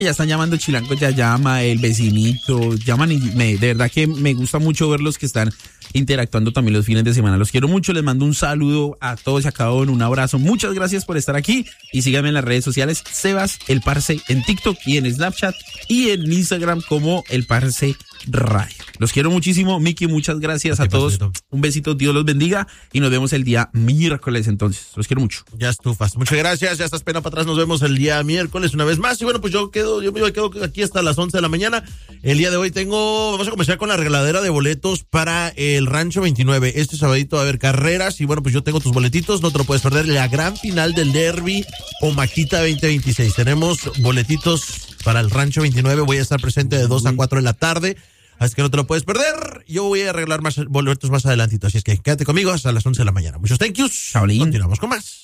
Ya están llamando Chilango, ya llama el vecinito, llaman y de verdad que me gusta mucho ver los que están interactuando también los fines de semana. Los quiero mucho, les mando un saludo a todos y a cada uno, un abrazo. Muchas gracias por estar aquí y síganme en las redes sociales, Sebas el Parce en TikTok y en Snapchat y en Instagram como el Parce Radio. Los quiero muchísimo, Miki, muchas gracias a todos. Un besito, Dios los bendiga y nos vemos el día miércoles entonces. Los quiero mucho. Ya estufas. Muchas gracias, ya estás pena para atrás. Nos vemos el día miércoles una vez más. Y bueno, pues yo me quedo aquí hasta las 11 de la mañana. El día de hoy vamos a comenzar con la regaladera de boletos para el Rancho 29. Este sabadito va a haber carreras y bueno, pues yo tengo tus boletitos, no te lo puedes perder. La gran final del Derby Omaquita 2026. Tenemos boletitos para el Rancho 29. Voy a estar presente de 2 a 4 de la tarde. Así que no te lo puedes perder. Yo voy a arreglar más boletos más adelantito. Así es que quédate conmigo hasta las 11 de la mañana. Muchos thank yous. Chaolín. Continuamos con más.